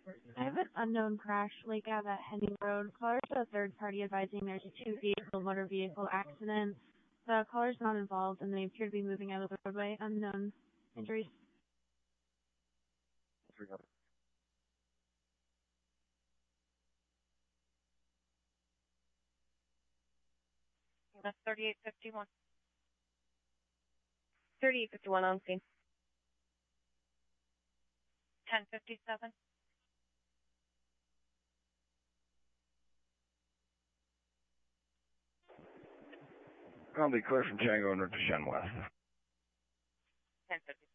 I have an unknown crash Lake Ave at Henning Road. Callers to a third party advising there's a two-vehicle motor vehicle accident. The caller's not involved and they appear to be moving out of the roadway. Unknown injuries. That's 3851. 3851 on scene. 1057. I'll be clear from Tango and Richard Shen West. 1057.